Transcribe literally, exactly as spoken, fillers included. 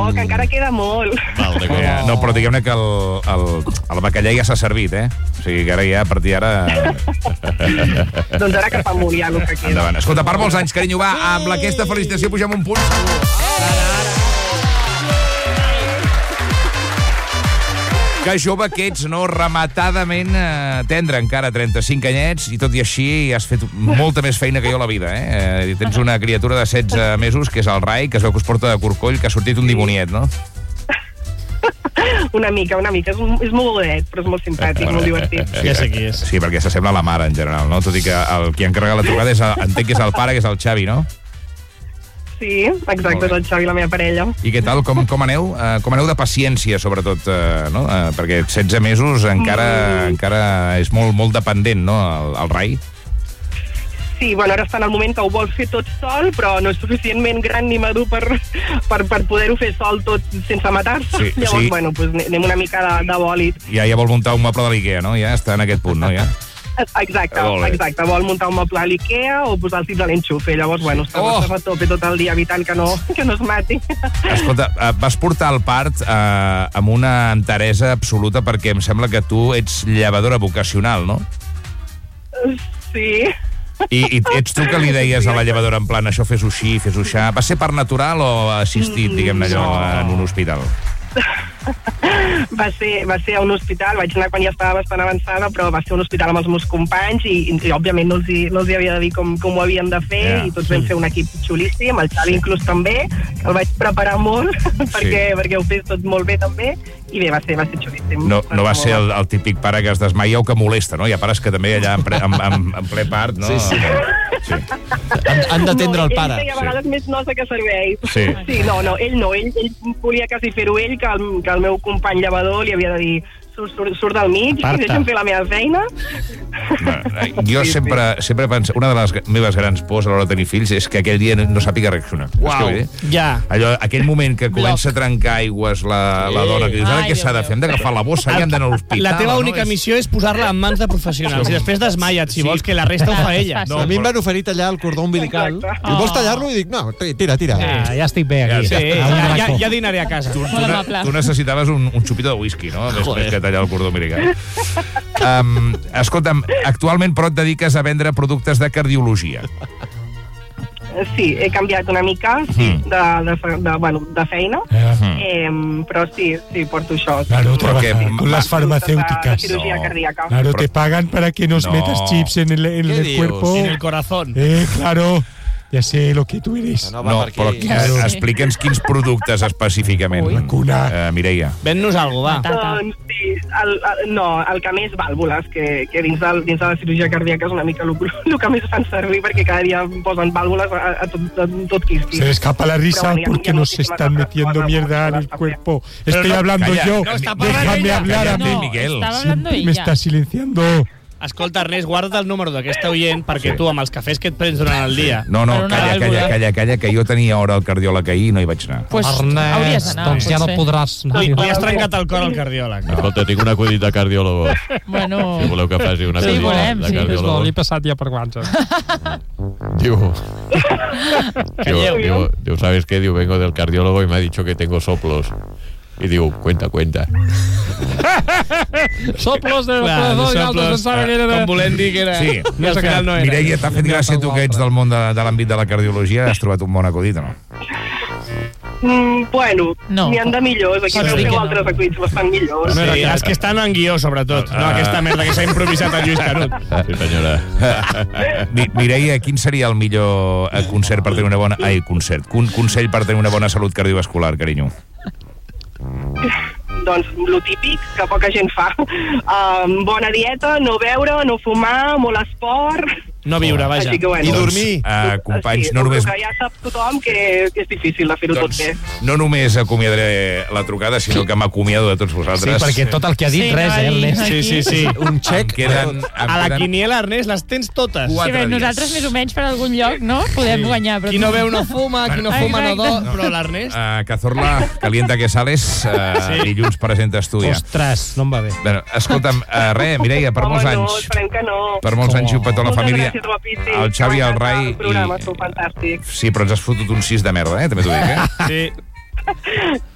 No, que encara queda molt. Val, d'acord. Eh, no, però diguem-ne que el, el, el bacallà ja s'ha servit, eh? O sigui que ara ja, a partir d'ara... Doncs ara cap amunt ja el que queda. Endavant. Escolta, per molts anys, carinyo, va, amb aquesta felicitació pugem un punt segur. Que jove que ets, no? Rematadament eh, tendre, encara trenta-cinc anyets, i tot i així has fet molta més feina que jo a la vida, eh? eh tens una criatura de setze mesos, que és el Rai, que es veu que us porta de corcoll, que ha sortit un dimoniet, no? Una mica, una mica. És, és molt bodet, però és molt simpàtic, molt divertit. Sí, Ja sé qui és. Sí, perquè s'assembla a la mare, en general, no? Tot i que el qui ha encarregat la trucada és, el, entenc que és el pare, que és el Xavi, no? Sí, exacte, és el Xavi, la meva parella. I què tal? Com, com aneu? Uh, com aneu de paciència, sobretot, uh, no? Uh, perquè setze mesos encara, mm. encara és molt, molt dependent, no?, el, el Rai. Sí, bueno, ara està en el moment que ho vol fer tot sol, però no és suficientment gran ni madur per, per, per poder-ho fer sol tot sense matar-se. Sí, Llavors, sí. bueno, pues anem una mica de, de bòlit. Ja, ja vol muntar un moble de l'Ikea, no? Ja està en aquest punt, no? Ja. Exacte, Molt bé. exacte. Vol muntar un moble a l'Ikea o posar el tip de l'enxufe. Llavors, bueno, està Oh! oh. a tope tot el dia evitant que no, que no es mati. Escolta, eh, vas portar el part eh, amb una enteresa absoluta, perquè em sembla que tu ets llevadora vocacional, no? Sí. I, i ets tu que li deies a la llevadora en plan, això fes-ho així, fes-ho així. Va ser per natural o assistit, diguem-ne allò, No. en un hospital? Va ser, va ser a un hospital, vaig anar quan ja estava bastant avançada, però va ser un hospital amb els meus companys i, i, i òbviament no els, hi, no els hi havia de dir com, com ho havien de fer, Ja. i tots vam fer un equip xulíssim, el Xavi inclús també, que el vaig preparar molt perquè, perquè ho fes tot molt bé també, i bé, va ser, va ser xulíssim. No, no va ser el, molt el típic pare que es desmaia o que molesta, no? Hi ha pares que també allà en, pre, en, en, en ple part, no? Sí, sí. sí. Han, han d'atendre el pare. Ell feia a vegades sí. més nosa que servei. Sí. sí, no, no, ell no, ell, ell volia quasi fer-ho ell, que el, que el meu company llevador li havia de dir surt, surt, surt del mig, Aparta. deixa'm fer la meva feina. Jo Sí, sempre, sempre penso, una de les meves grans pors a l'hora de tenir fills és que aquell dia no sàpiga reaccionar. Saps què vull dir? Ja. Allò, aquell moment que comença a trencar aigües la, la dona, que dius, ara Ai, què s'ha de Déu fer? Hem d'agafar la bossa i hem d'anar a l'hospital. La teva no? única És- missió és posar-la en mans de professionals i després desmaia't, si Sí. vols, que la resta ho fa ella. No, A mi em van oferir tallar el cordó umbilical. Exacte. I vols tallar-lo? I dic, no, tira, tira. Ja, ja estic bé aquí. Sí, A un ja, ja, racó. ja dinaré a casa. Tu, tu, Molt ne- amable. tu necessitaves un, un xupito de whisky, no? Més, més que tallar el cordó umbilical. Um, escolta'm, actualment, però, et dediques a vendre productes de cardiologia. Sí, he canviat una mica sí, Mm. de, de, de, bueno, de feina, Mm. eh, però sí, sí, porto això. Claro, Però trabajar que- con las De farmacéuticas. cirugía No. cardíaca. Claro, Pero- te pagan para que nos No. metas chips en el, en ¿Qué el dios? cuerpo. En el corazón. Eh, claro. Ya sé lo que tú eres. No, va No, per però aquí. eh, explica'ns quins productes específicament. Ui. Vacuna. Uh, Mireia. Ven-nos alguna cosa, va. Doncs sí, el, el, no, el que més vàlvules, que, que dins, del, dins de la cirurgia cardíaca és una mica el, el que més fan servir, perquè cada dia posen vàlvules a, a, tot, a tot quisqui. Se le escapa la risa Pero bueno, ya- porque ya nos muchísimas están otras metiendo cosas, mierda en muchas el cosas. cuerpo. Pero Estoy no, hablando calla, yo. no, está hablando Déjame ella. hablar a Cállate, mí. No, Miguel. estava hablando Siempre me ella. está silenciando. Escolta, Ernest, guarda't el número d'aquesta oient perquè tu, amb els cafès que et prens durant el dia... No, no, Per una calla, calla, vàlvula. calla, calla, que jo tenia hora al cardiòleg ahir i no hi vaig anar. Pues hauries Ernest, d'anar, doncs ja no potser. podràs anar. Li, li has trencat el cor al cardiòleg. No. Escolta, tinc un acudit de cardiòlogo. Bueno, Si voleu que faci un Sí, acudit volem, de sí. cardiòlogo. L'he passat ja per WhatsApp. Diu, diu, Calleu. diu, diu, ¿sabes qué? Diu, vengo del cardiólogo y me ha dicho que tengo soplos. Y digo, cuenta, cuenta. Soplos de Clar, los soplos, altos pensava que era com de... volent dir que era... Sí. I al final no era. Mireia, t'ha fet gràcia tu que ets del món de, de l'àmbit de la cardiologia? Has trobat un bon acudit o no? Mm, bueno, No. n'hi han de millors. Aquí Pots no dir que feu no. altres acudits bastant millors. Sí, els que estan en guió, sobretot. No aquesta merda que s'ha improvisat el Lluís Canut. Sí, senyora. Mi, Mireia, quin seria el millor eh, concert per tenir una bona... Ai, concert. Un consell per tenir una bona salut cardiovascular, carinyo. Doncs lo típic, que poca gent fa. Um, bona dieta, no beure, no fumar, molt esport... No viure, vaja. Així que, bueno, I dormir. Uh, companys, sí, no només... El que ja sap tothom que, que és difícil de fer-ho tot Doncs, bé. no només acomiadaré la trucada, sinó que m'acomiado de tots Sí, vosaltres. perquè tot el que ha dit, Sí, res, no, eh, i- Ernest? Sí, sí, sí. Un Em xec. queden... Em A la queden quiniela, Ernest, les tens totes. Quatre sí, bé, dies. nosaltres més o menys per algun lloc, no? Podem guanyar. Però Qui no veu no fuma, qui no fuma no do... Exacte. Però l'Ernest... Uh, Cazorla, calienta que sales, uh, Sí. dilluns presentes tu ja. Ostres, no em va bé. Bueno, escolta'm, uh, res, Mireia, per molts Home, no, anys, esperem que no. per molts anys i un petó a la Moltes família, gràcies, guapíssim. el Xavi, el Rai El programa, i... sou fantàstics. Sí, però ens has fotut un sis de merda, eh? També t'ho dic, eh? Sí.